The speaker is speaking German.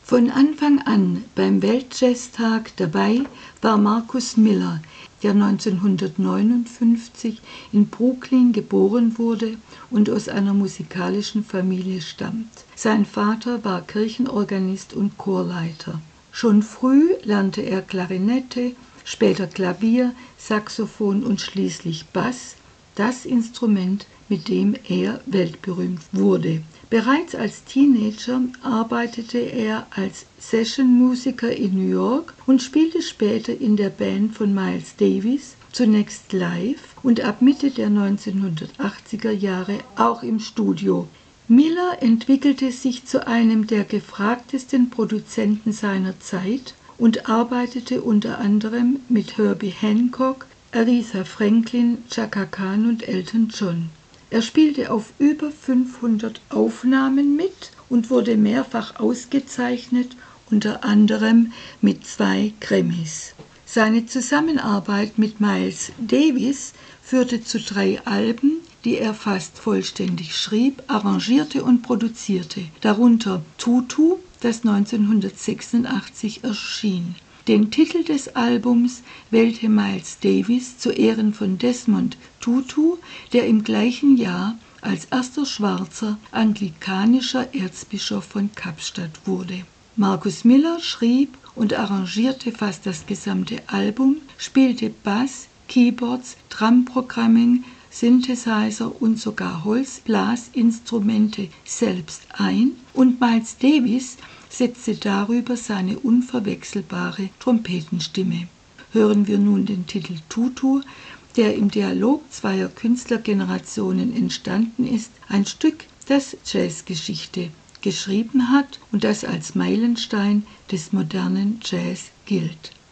Von Anfang an beim Weltjazztag dabei war Marcus Miller, der 1959 in Brooklyn geboren wurde und aus einer musikalischen Familie stammt. Sein Vater war Kirchenorganist und Chorleiter. Schon früh lernte er Klarinette, später Klavier, Saxophon und schließlich Bass, das Instrument, mit dem er weltberühmt wurde. Bereits als Teenager arbeitete er als Sessionmusiker in New York und spielte später in der Band von Miles Davis, zunächst live und ab Mitte der 1980er Jahre auch im Studio. Miller entwickelte sich zu einem der gefragtesten Produzenten seiner Zeit und arbeitete unter anderem mit Herbie Hancock, Aretha Franklin, Chaka Khan und Elton John. Er spielte auf über 500 Aufnahmen mit und wurde mehrfach ausgezeichnet, unter anderem mit 2 Grammys. Seine Zusammenarbeit mit Miles Davis führte zu 3 Alben, die er fast vollständig schrieb, arrangierte und produzierte, darunter Tutu, das 1986 erschien. Den Titel des Albums wählte Miles Davis zu Ehren von Desmond Tutu, der im gleichen Jahr als erster schwarzer anglikanischer Erzbischof von Kapstadt wurde. Marcus Miller schrieb und arrangierte fast das gesamte Album, spielte Bass, Keyboards, Drumprogramming, Synthesizer und sogar Holzblasinstrumente selbst ein und Miles Davis setzte darüber seine unverwechselbare Trompetenstimme. Hören wir nun den Titel Tutu, der im Dialog zweier Künstlergenerationen entstanden ist, ein Stück, das Jazzgeschichte geschrieben hat und das als Meilenstein des modernen Jazz gilt.